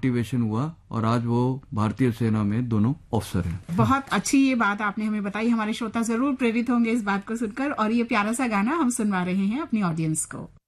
Motivation हुआ और आज वो भारतीय सेना में दोनों ऑफिसर हैं। बहुत अच्छी ये बात आपने हमें बताई। हमारे श्रोता जरूर प्रेरित होंगे इस बात को सुनकर, और ये प्यारा सा गाना हम सुनवा रहे हैं अपनी ऑडियंस को।